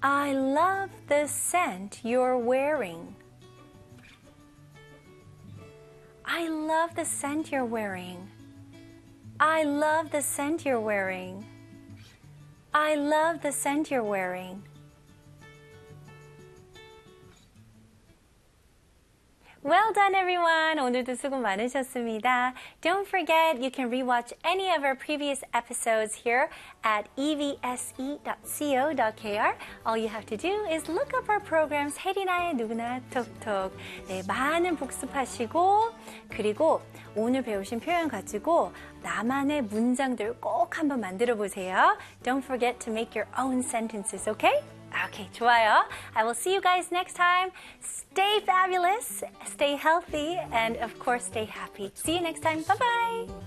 I love the scent you're wearing. I love the scent you're wearing. I love the scent you're wearing. I love the scent you're wearing. Well done, everyone. 오늘도 수고 많으셨습니다. Don't forget, you can rewatch any of our previous episodes here at evse.co.kr. All you have to do is look up our programs, 혜리나의 누구나 톡톡. 네, 많은 복습하시고, 그리고 오늘 배우신 표현 가지고 나만의 문장들 꼭 한번 만들어 보세요. Don't forget to make your own sentences, okay? Okay, 좋아요. I will see you guys next time. Stay fabulous, stay healthy, and of course, stay happy. See you next time. Bye-bye.